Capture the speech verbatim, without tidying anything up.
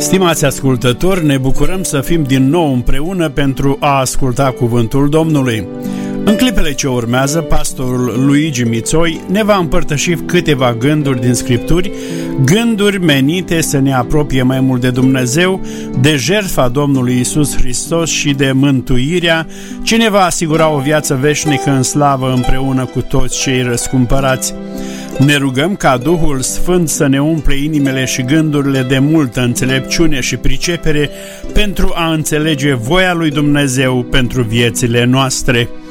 Stimați ascultători, ne bucurăm să fim din nou împreună pentru a asculta cuvântul Domnului. În clipele ce urmează, pastorul Luigi Mițoi ne va împărtăși câteva gânduri din Scripturi, gânduri menite să ne apropie mai mult de Dumnezeu, de jertfa Domnului Iisus Hristos și de mântuirea ce ne va asigura o viață veșnică în slavă împreună cu toți cei răscumpărați. Ne rugăm ca Duhul Sfânt să ne umple inimile și gândurile de multă înțelepciune și pricepere pentru a înțelege voia lui Dumnezeu pentru viețile noastre.